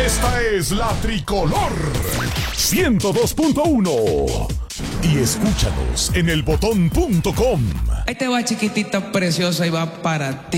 Esta es la Tricolor 102.1 y escúchanos en elbotón.com. Ahí te va, chiquitita preciosa, y va para ti.